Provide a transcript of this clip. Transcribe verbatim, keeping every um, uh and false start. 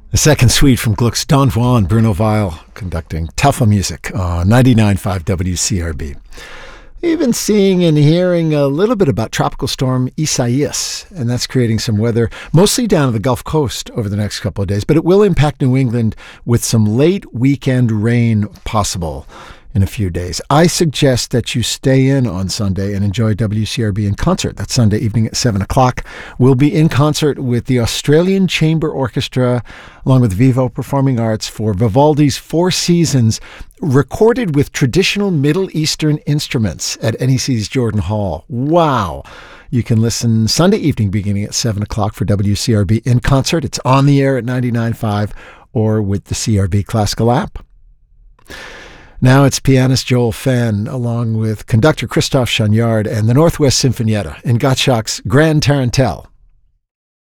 The second suite from Gluck's Don Juan, Bruno Weil, conducting Telfa Music on ninety-nine point five W C R B. We've been seeing and hearing a little bit about Tropical Storm Isaias, and that's creating some weather, mostly down to the Gulf Coast over the next couple of days, but it will impact New England with some late weekend rain possible in a few days. I suggest that you stay in on Sunday and enjoy W C R B in concert. That's Sunday evening at seven o'clock. We'll be in concert with the Australian Chamber Orchestra, along with Vivo Performing Arts, for Vivaldi's Four Seasons, recorded with traditional Middle Eastern instruments at N E C's Jordan Hall. Wow! You can listen Sunday evening beginning at seven o'clock for W C R B in concert. It's on the air at ninety-nine point five or with the C R B Classical app. Now it's pianist Joel Fenn, along with conductor Christophe Chagnard and the Northwest Sinfonietta in Gottschalk's Grand Tarantelle.